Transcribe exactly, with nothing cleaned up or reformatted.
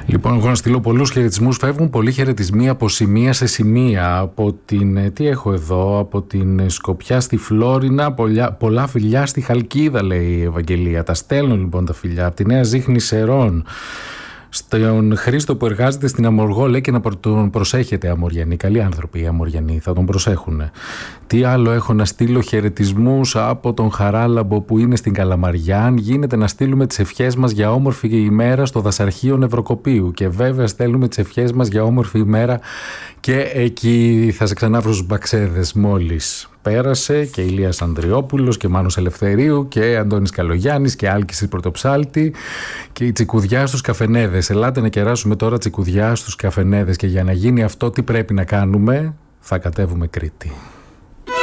Λοιπόν, εγώ να στείλω πολλούς χαιρετισμούς. Φεύγουν πολλοί χαιρετισμοί από σημεία σε σημεία. Από την, τι έχω εδώ, από την Σκοπιά στη Φλόρινα, πολλά, πολλά φιλιά στη Χαλκίδα, λέει η Ευαγγελία. Τα στέλνω λοιπόν τα φιλιά. Από τη Νέα Ζήχνη Σερών. Στον Χρήστο που εργάζεται στην Αμοργό, λέει, και να τον προσέχετε, Αμοριανοί. Καλοί άνθρωποι οι Αμοριανοί, θα τον προσέχουν. Τι άλλο έχω να στείλω? Χαιρετισμούς από τον Χαράλαμπο που είναι στην Καλαμαριά. Αν γίνεται να στείλουμε τις ευχές μας για όμορφη ημέρα στο Δασαρχείο Νευροκοπίου. Και βέβαια στέλνουμε τις ευχές μας για όμορφη ημέρα και εκεί. Θα σε ξανάβρω στους Μπαξέδες μόλις πέρασε, και Ηλίας Ανδριόπουλος και Μάνος Ελευθερίου και Αντώνης Καλογιάννης και Άλκης Πρωτοψάλτη και η τσικουδιά στους καφενέδες. Ελάτε να κεράσουμε τώρα τσικουδιά στους καφενέδες, και για να γίνει αυτό τι πρέπει να κάνουμε? Θα κατέβουμε Κρήτη.